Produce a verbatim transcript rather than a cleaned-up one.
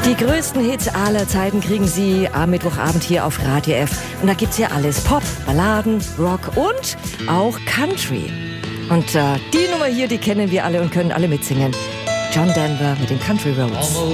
Die größten Hits aller Zeiten kriegen Sie am Mittwochabend hier auf Radio F. Und da gibt's ja alles. Pop, Balladen, Rock und auch Country. Und äh, die Nummer hier, die kennen wir alle und können alle mitsingen. John Denver mit den Country Roads.